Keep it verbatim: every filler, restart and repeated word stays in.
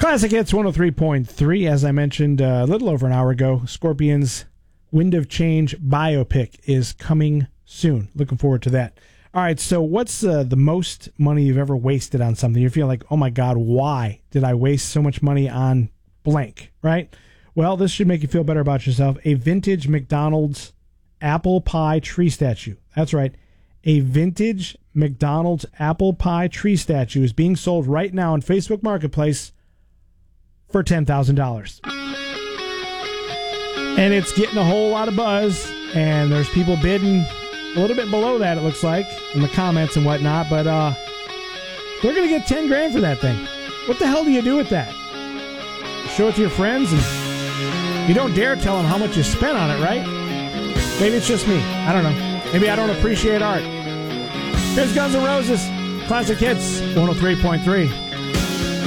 Classic Hits one oh three point three. As I mentioned uh, a little over an hour ago, Scorpions' Wind of Change biopic is coming soon. Looking forward to that. All right, so what's uh, the most money you've ever wasted on something? You feel like, oh my God, why did I waste so much money on blank, right? Well, this should make you feel better about yourself. A vintage McDonald's apple pie tree statue. That's right. A vintage McDonald's apple pie tree statue is being sold right now on Facebook Marketplace for ten thousand dollars. And it's getting a whole lot of buzz, and there's people bidding a little bit below that, it looks like, in the comments and whatnot, but uh, they're going to get ten grand for that thing. What the hell do you do with that? Show it to your friends, and you don't dare tell them how much you spent on it, right? Maybe it's just me. I don't know. Maybe I don't appreciate art. Here's Guns N' Roses. Classic Hits one oh three point three.